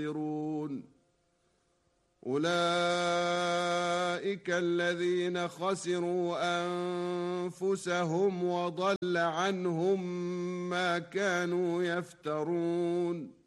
أولئك الذين خسروا أنفسهم وضل عنهم ما كانوا يفترون